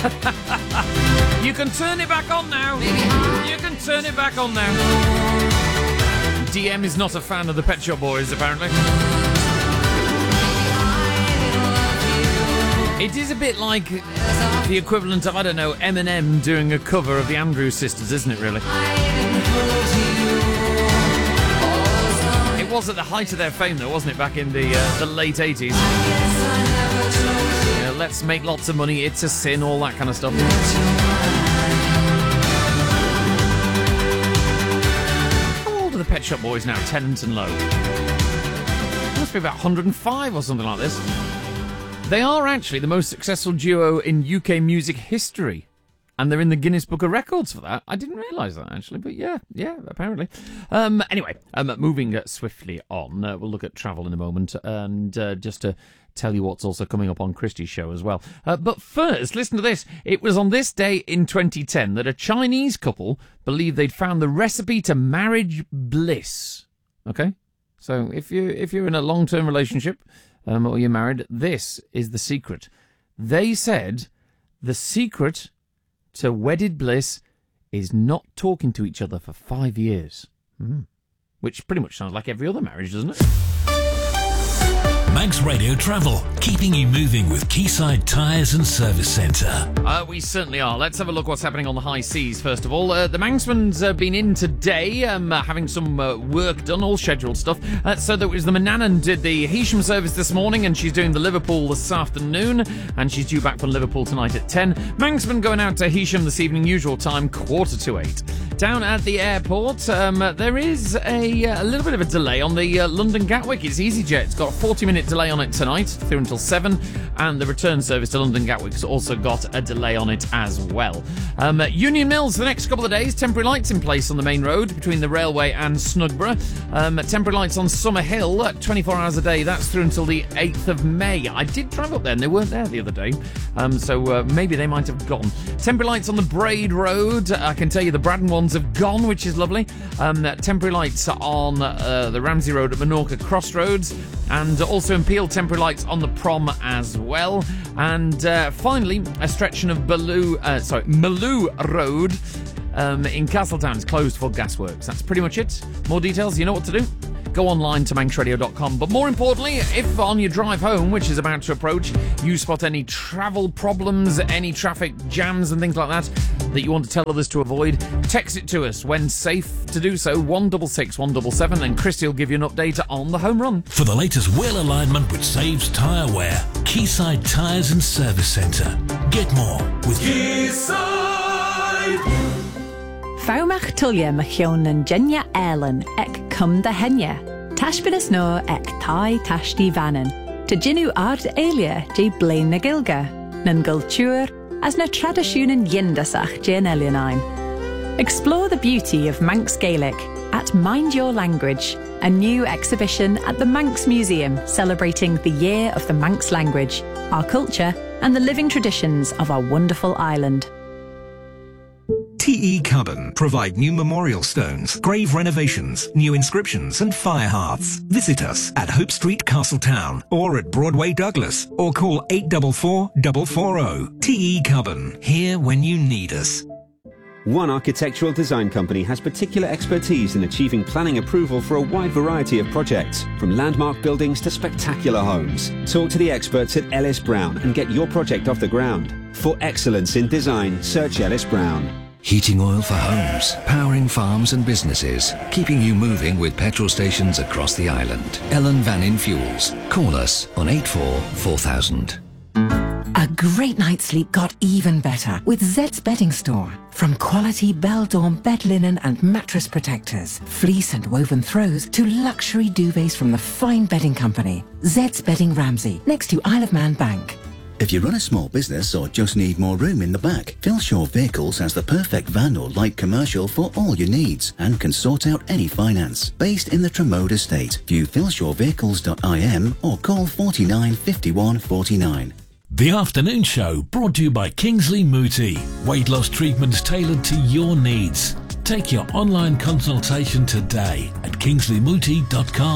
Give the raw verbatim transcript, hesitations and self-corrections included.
You can turn it back on now. You can turn it back on now. D M is not a fan of the Pet Shop Boys, apparently. It is a bit like the equivalent of, I don't know, Eminem doing a cover of the Andrews Sisters, isn't it, really? It was at the height of their fame, though, wasn't it, back in the uh, the late eighties? You know, let's make lots of money, it's a sin, all that kind of stuff. How old are the Pet Shop Boys now, Tennant and Lowe? It must be about one hundred and five or something like this. They are actually the most successful duo in U K music history. And they're in the Guinness Book of Records for that. I didn't realise that, actually. But yeah, yeah, apparently. Um, anyway, um, moving uh, swiftly on. Uh, we'll look at travel in a moment. And uh, just to tell you what's also coming up on Christie's show as well. Uh, but first, listen to this. It was on this day in twenty ten that a Chinese couple believed they'd found the recipe to marriage bliss. Okay? So if, you, if you're in a long-term relationship... Um, or you're married, this is the secret. They said the secret to wedded bliss is not talking to each other for five years. Mm. Which pretty much sounds like every other marriage, doesn't it? Manx Radio Travel, keeping you moving with Quayside Tyres and Service Centre. Uh, we certainly are. Let's have a look what's happening on the high seas, first of all. Uh, the Manxman's uh, been in today, um, uh, having some uh, work done, all scheduled stuff. Uh, so there was the Manannan did the Heysham service this morning, and she's doing the Liverpool this afternoon, and she's due back from Liverpool tonight at ten. Manxman going out to Heysham this evening, usual time, quarter to eight. Down at the airport, um, uh, there is a, a little bit of a delay on the uh, London Gatwick. It's EasyJet. It's got a forty-minute delay on it tonight, through until seven, and the return service to London Gatwick's also got a delay on it as well. Um, Union Mills, for the next couple of days, temporary lights in place on the main road between the railway and Snugborough. Um, temporary lights on Summer Hill, twenty-four hours a day. That's through until the eighth of May. I did drive up there, and they weren't there the other day, um, so uh, maybe they might have gone. Temporary lights on the Braid Road. I can tell you the Braddon ones have gone, which is lovely. Um, temporary lights on uh, the Ramsey Road at Menorca Crossroads, and also in Peel, temporary lights on the Prom as well. And uh, finally, a stretching of Baloo, uh, sorry, Maloo Road um, in Castletown is closed for gasworks. That's pretty much it. More details, you know what to do. Go online to manx radio dot com. But more importantly, if on your drive home, which is about to approach, you spot any travel problems, any traffic jams and things like that, that you want to tell others to avoid, text it to us when safe to do so, one six six one seven seven, and Christy will give you an update on the home run. For the latest wheel alignment which saves tyre wear, Quayside Tyres and Service Centre. Get more with Quayside. Faumach tulia machion and Genya Erlen ek cum da henya. Tashbinas no ek tai tashti vanen. To Jinu ard elia je blain na gilga. Nan gultur as na tradisjonen yindasach jen elianine. Explore the beauty of Manx Gaelic at Mind Your Language, a new exhibition at the Manx Museum celebrating the year of the Manx language, our culture and the living traditions of our wonderful island. T E Cubban provide new memorial stones, grave renovations, new inscriptions and fire hearths. Visit us at Hope Street, Castletown, or at Broadway, Douglas, or call eight four four, four four zero. T E Cubban, here when you need us. One architectural design company has particular expertise in achieving planning approval for a wide variety of projects, from landmark buildings to spectacular homes. Talk to the experts at Ellis Brown and get your project off the ground. For excellence in design, search Ellis Brown. Heating oil for homes, powering farms and businesses, keeping you moving with petrol stations across the island. Ellen Vannin Fuels. Call us on eight four four thousand. A great night's sleep got even better with Zed's Bedding Store. From quality Bell-Dawn bed linen and mattress protectors, fleece and woven throws, to luxury duvets from the fine bedding company. Zed's Bedding Ramsey, next to Isle of Man Bank. If you run a small business or just need more room in the back, Philshaw Vehicles has the perfect van or light commercial for all your needs and can sort out any finance. Based in the Tremode estate, view philshaw vehicles dot I M or call forty-nine fifty-one forty-nine. The Afternoon Show brought to you by Kingsley Mooti. Weight loss treatments tailored to your needs. Take your online consultation today at kingsley mooti dot com.